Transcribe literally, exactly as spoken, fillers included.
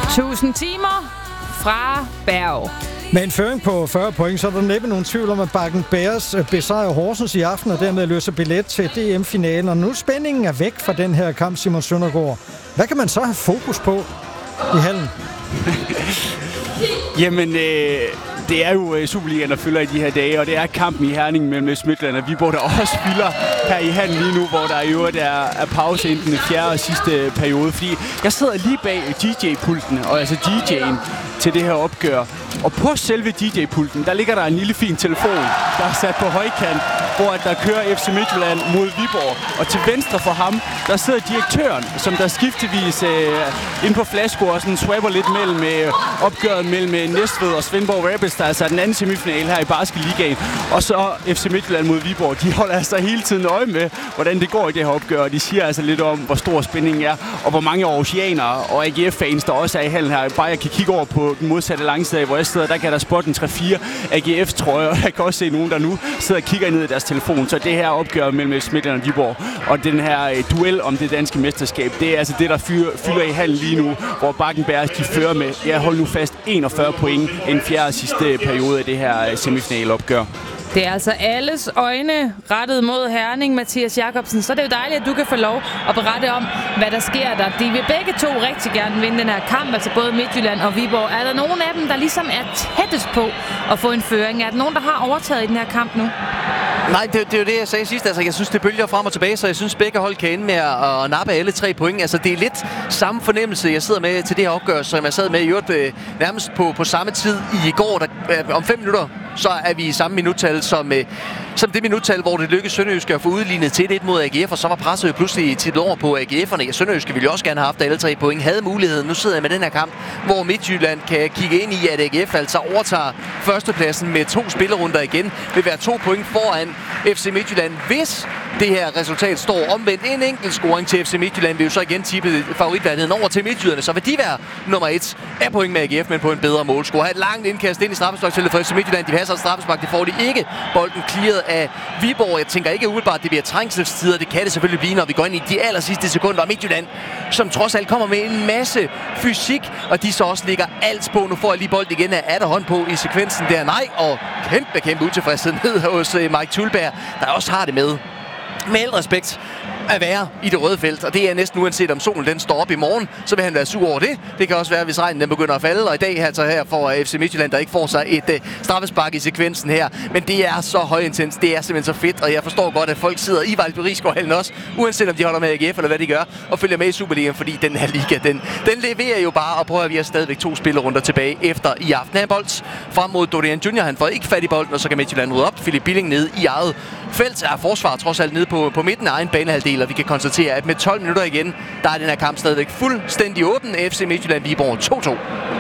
tusind timer fra Berg. Med en føring på fyrre point, så er der næppe nogen tvivl om, at Bakken Bears besejrer Horsens i aften, og dermed løser billet til D M-finalen. Og nu spændingen er væk fra den her kamp, Simon Søndergaard. Hvad kan man så have fokus på i hallen? Jamen, øh, det er jo Superligaen, der fylder i de her dage, og det er kampen i Herning mellem Midtjylland og Viborg, der også fylder her i hallen lige nu, hvor der i øvrigt er, er pause inden den fjerde og sidste periode. Fordi jeg sidder lige bag D J-pulten, og altså D J'en til det her opgør. Og på selve D J-pulten, der ligger der en lille fin telefon, der er sat på højkant, hvor der kører F C Midtjylland mod Viborg. Og til venstre for ham, der sidder direktøren, som der skiftevis øh, inde på flasko og sådan swapper lidt mellem øh, opgøret mellem øh, Næstved og Svendborg Rapids, der er altså den anden semifinale her i Basketligaen. Og så F C Midtjylland mod Viborg. De holder altså hele tiden øje med, hvordan det går i det her opgør. Og de siger altså lidt om, hvor stor spændingen er, og hvor mange aarhusianere og A G F-fans, der også er i hallen her. Bare jeg kan kigge over på den modsatte langside, hvor jeg sidder, der kan der spotte en tre fire A G F-trøjer, og jeg kan også se nogen, der nu sidder og kigger ned i deres telefon. Så det her opgør mellem Midtjylland og Viborg, og den her øh, duel om det danske mesterskab, det er altså det, der fyr, fylder i hallen lige nu, hvor Bakken Bears, de fører med, jeg holder nu fast, enogfyrre point i den fjerde og sidste periode af det her øh, semifinaleopgør. Det er altså alles øjne rettet mod Herning, Mathias Jacobsen. Så det er jo dejligt, at du kan få lov at berette om, hvad der sker der. De vil begge to rigtig gerne vinde den her kamp, altså både Midtjylland og Viborg. Er der nogen af dem, der ligesom er tættest på at få en føring? Er der nogen, der har overtaget i den her kamp nu? Nej, det, det er jo det, jeg sagde sidst. Altså, jeg synes, det bølger frem og tilbage, så jeg synes, begge hold kan ende med at, at nappe alle tre point. Altså, det er lidt samme fornemmelse, jeg sidder med til det her opgør, som jeg sad med i øvrigt øh, nærmest på, på samme tid i går. Der, øh, om fem minutter, så er vi i samme minuttal som, øh, som det minuttal, hvor det lykkedes Sønderjyske at få udlignet til et mod A G F, og så var presset jo pludselig tit over på A G F'erne. Sønderjyske ville jo også gerne have haft alle tre point, havde muligheden. Nu sidder jeg med den her kamp, hvor Midtjylland kan kigge ind i, at A G F altså overtager førstepladsen med to spillerunder igen. Vil være to point foran F C Midtjylland, hvis det her resultat står omvendt. En enkelt scoring til F C Midtjylland vil jo så igen tippe favoritværdigheden over til Midtjyderne, så vil de være nummer et af point med A G F, men på en bedre målscore. Have et langt indkast ind i straffesparksfeltet for F C Midtjylland. De passer et straffespark, det får de ikke. Bolden clearet af Viborg. Jeg tænker ikke umiddelbart, at det bliver trængselstider. Det kan det selvfølgelig blive, når vi går ind i de aller sidste sekunder. Og Midtjylland, som trods alt kommer med en masse fysik, og de så også ligger alt på. Nu får jeg lige bold igen af Adder hånd på i sekvensen der. Nej, og kæmpe, kæmpe utilfredshed ned hos Mike Thulberg, der også har det med. Med al respekt at være i det røde felt, og det er næsten uanset om solen den står op i morgen, så vil han være sur over det. Det kan også være, hvis regnen den begynder at falde, og i dag altså her for F C Midtjylland, der ikke får sig et uh, straffespark i sekvensen her. Men det er så højintens, det er simpelthen så fedt, og jeg forstår godt, at folk sidder i Vejle Risgaard-hallen også, uanset om de holder med A G F eller hvad de gør, og følger med i Superligaen, fordi den her liga, den, den leverer jo bare, og prøver at vi har stadigvæk to spillerunder tilbage efter i aften. Her bold frem mod Dorian Junior, han får ikke fat i bolden, og så kan Midtjylland rydde op. Philip Billing nede i eget felt, er forsvar trods alt nede på, på midten af egen banehalvdel, og vi kan konstatere, at med tolv minutter igen, der er den her kamp stadigvæk fuldstændig åben. F C Midtjylland Viborg to to.